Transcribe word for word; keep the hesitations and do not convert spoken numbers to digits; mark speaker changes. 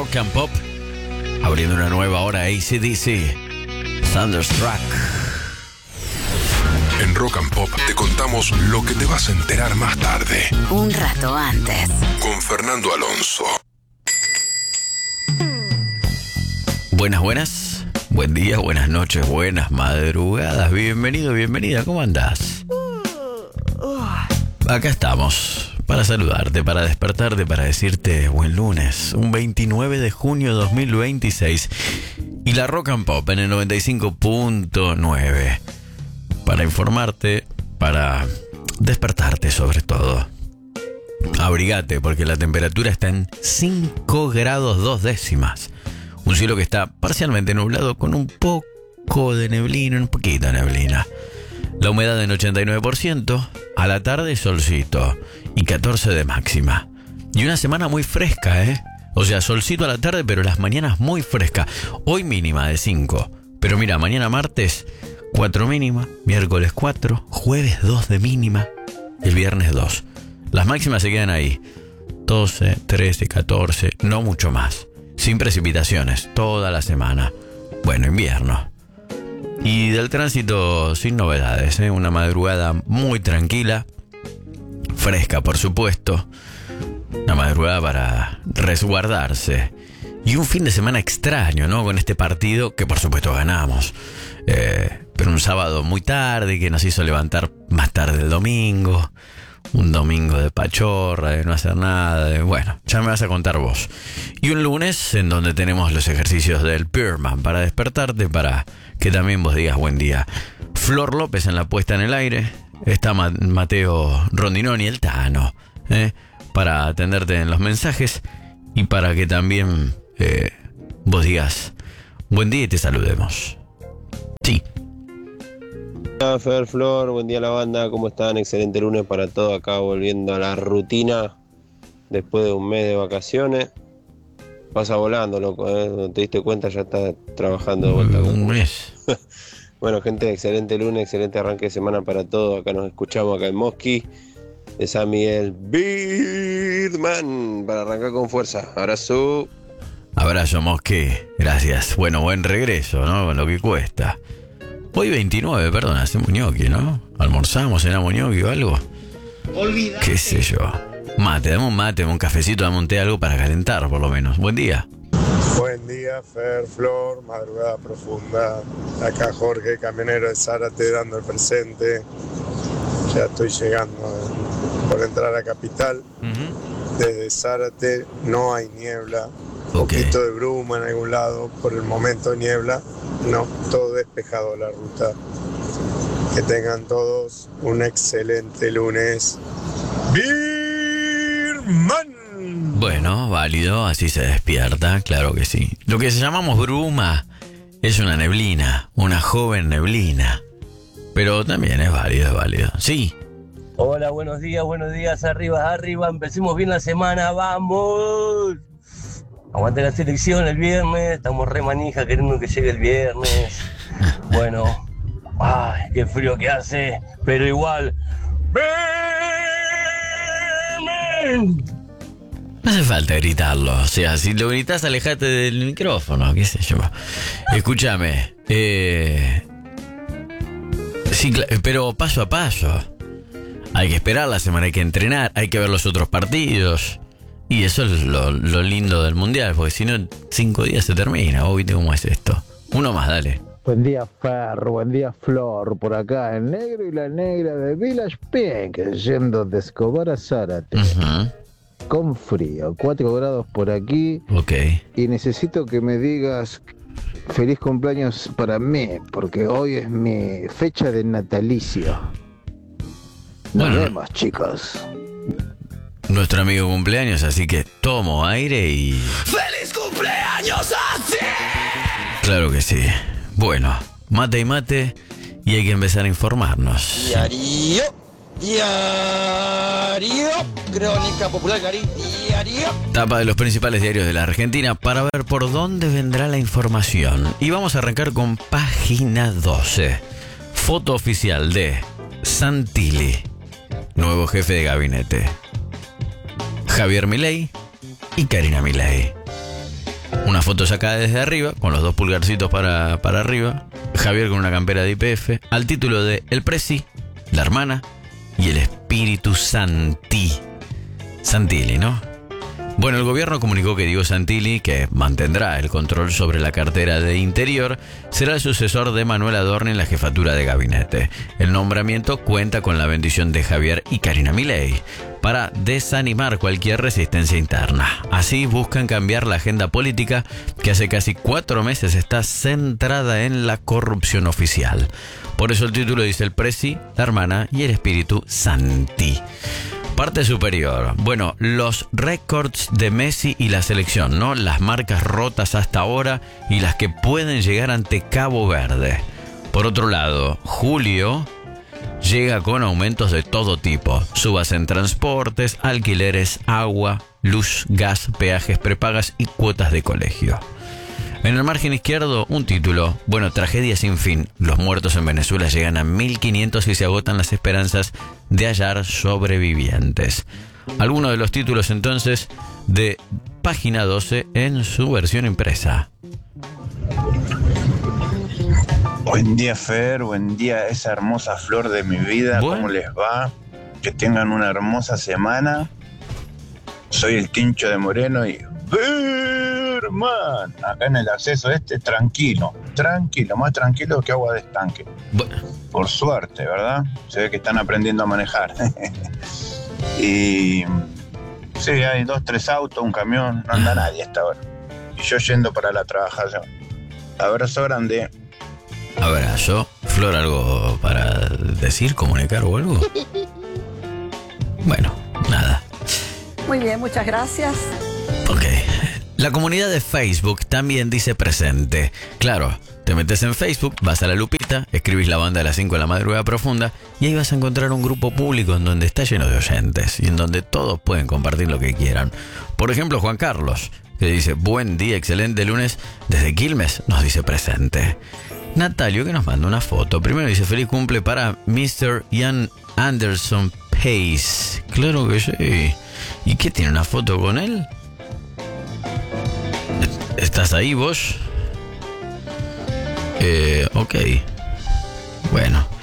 Speaker 1: Rock and Pop, abriendo una nueva hora A C D C, Thunderstruck.
Speaker 2: En Rock and Pop te contamos lo que te vas a enterar más tarde.
Speaker 3: Un rato antes.
Speaker 2: Con Fernando Alonso.
Speaker 1: Buenas, buenas. Buen día, buenas noches, buenas madrugadas. Bienvenido, bienvenida. ¿Cómo andás? Acá estamos para saludarte, para despertarte, para decirte buen lunes. Un veintinueve de junio de dos mil veintiséis. Y la Rock and Pop en el noventa y cinco punto nueve. Para informarte, para despertarte sobre todo. Abrigate porque la temperatura está en cinco grados dos décimas. Un cielo que está parcialmente nublado con un poco de neblina, un poquito de neblina. La humedad en ochenta y nueve por ciento, a la tarde solcito y catorce de máxima. Y una semana muy fresca, ¿eh? O sea, solcito a la tarde, pero las mañanas muy fresca. Hoy mínima de cinco, pero mira, mañana martes cuatro mínima, miércoles cuatro, jueves dos de mínima, el viernes dos. Las máximas se quedan ahí, doce, trece, catorce, no mucho más. Sin precipitaciones, toda la semana. Bueno, invierno. Y del tránsito sin novedades, ¿eh? Una madrugada muy tranquila, fresca por supuesto, una madrugada para resguardarse. Y un fin de semana extraño, ¿no? Con este partido que por supuesto ganamos. Eh, pero un sábado muy tarde que nos hizo levantar más tarde el domingo. Un domingo de pachorra, de no hacer nada, de, bueno, ya me vas a contar vos. Y un lunes en donde tenemos los ejercicios del Pearman para despertarte, para que también vos digas buen día. Flor López en la puesta en el aire, está Mateo Rondinoni, el Tano, ¿eh? Para atenderte en los mensajes y para que también eh, vos digas buen día y te saludemos. Sí.
Speaker 4: Hola Fer, Flor, buen día a la banda, ¿cómo están? Excelente lunes para todos, acá volviendo a la rutina después de un mes de vacaciones. Pasa volando, loco, ¿eh? No te diste cuenta, ya estás trabajando de vuelta.
Speaker 1: Un mes.
Speaker 4: Bueno, gente, excelente lunes, excelente arranque de semana para todos. Acá nos escuchamos acá en Mosqui, de San Miguel Birdman, para arrancar con fuerza. Abrazo.
Speaker 1: Abrazo, Mosqui, gracias. Bueno, buen regreso, ¿no? Con lo que cuesta. Hoy veintinueve, perdón, hacemos ñoqui, ¿no? ¿Almorzamos, cenamos ñoqui o algo?
Speaker 5: Olvídate.
Speaker 1: ¿Qué sé yo? Mate, dame un mate, dame un cafecito, dame un té, algo para calentar, por lo menos. Buen día.
Speaker 6: Buen día, Fer, Flor, madrugada profunda. Acá Jorge, camionero de Zárate, dando el presente. Ya estoy llegando eh, por entrar a Capital. Uh-huh. Desde Zárate no hay niebla. Un okay. poquito de bruma en algún lado, por el momento niebla. No, todo despejado la ruta. Que tengan todos un excelente lunes. Birman.
Speaker 1: Bueno, válido, así se despierta, claro que sí. Lo que llamamos bruma es una neblina, una joven neblina. Pero también es válido, es válido. Sí.
Speaker 5: Hola, buenos días, buenos días. Arriba, arriba, empecemos bien la semana, ¡vamos! Aguante la selección el viernes, estamos re manija queriendo que llegue el viernes. Bueno, ay, qué frío que hace, pero igual.
Speaker 1: No hace falta gritarlo, o sea, si lo gritas alejate del micrófono, qué sé yo. Escúchame, eh... sí, pero paso a paso. Hay que esperar la semana, hay que entrenar, hay que ver los otros partidos. Y eso es lo, lo lindo del mundial, porque si no, en cinco días se termina. ¿O viste cómo es esto? Uno más, dale.
Speaker 7: Buen día, Fer, buen día, Flor. Por acá, el negro y la negra de Village Pink, yendo de Escobar a Zárate. Uh-huh. Con frío, cuatro grados por aquí.
Speaker 1: Ok.
Speaker 7: Y necesito que me digas feliz cumpleaños para mí, porque hoy es mi fecha de natalicio. Nos
Speaker 1: bueno.
Speaker 7: vemos, chicos.
Speaker 1: Nuestro amigo cumpleaños, así que tomo aire y...
Speaker 5: ¡Feliz cumpleaños a ti!
Speaker 1: Claro que sí. Bueno, mate y mate, y hay que empezar a informarnos.
Speaker 5: Diario, diario, Crónica Popular Garín, diario.
Speaker 1: Tapa de los principales diarios de la Argentina para ver por dónde vendrá la información. Y vamos a arrancar con página doce. Foto oficial de Santilli, nuevo jefe de gabinete. Javier Milei y Karina Milei. Una foto sacada desde arriba, con los dos pulgarcitos para, para arriba. Javier con una campera de I P F. Al título de El Presi, la hermana y el Espíritu Santi. Santilli, ¿no? Bueno, el gobierno comunicó que Diego Santilli, que mantendrá el control sobre la cartera de Interior, será el sucesor de Manuel Adorni en la jefatura de gabinete. El nombramiento cuenta con la bendición de Javier y Karina Milei para desanimar cualquier resistencia interna. Así buscan cambiar la agenda política que hace casi cuatro meses está centrada en la corrupción oficial. Por eso el título dice El Presi, la hermana y el Espíritu Santi. Parte superior. Bueno, los récords de Messi y la selección, ¿no? Las marcas rotas hasta ahora y las que pueden llegar ante Cabo Verde. Por otro lado, julio llega con aumentos de todo tipo. Subas en transportes, alquileres, agua, luz, gas, peajes prepagas y cuotas de colegio. En el margen izquierdo, un título. Bueno, tragedia sin fin. Los muertos en Venezuela llegan a mil quinientos y se agotan las esperanzas de hallar sobrevivientes. Algunos de los títulos entonces de Página doce en su versión impresa.
Speaker 3: Buen día, Fer. Buen día, esa hermosa flor de mi vida. Bueno. ¿Cómo les va? Que tengan una hermosa semana. Soy el Tincho de Moreno y... Man, acá en el acceso este, tranquilo, tranquilo, más tranquilo que agua de estanque. Bueno. Por suerte, ¿verdad? Se ve que están aprendiendo a manejar. Y sí, hay dos, tres autos, un camión, no anda nadie hasta ahora. Y yo yendo para la trabajación. Abrazo grande.
Speaker 1: Abrazo. Flor, ¿algo para decir, comunicar o algo? Bueno, nada.
Speaker 8: Muy bien, muchas gracias.
Speaker 1: Ok. La comunidad de Facebook también dice presente. Claro, te metes en Facebook, vas a la lupita, escribís la banda de las cinco de la madrugada profunda y ahí vas a encontrar un grupo público en donde está lleno de oyentes y en donde todos pueden compartir lo que quieran. Por ejemplo, Juan Carlos, que dice, buen día, excelente lunes, desde Quilmes, nos dice presente. Natalio, que nos manda una foto. Primero dice, feliz cumple para mister Ian Anderson Pace. Claro que sí. ¿Y qué tiene una foto con él? ¿Estás ahí vos? Eh, ok. Bueno.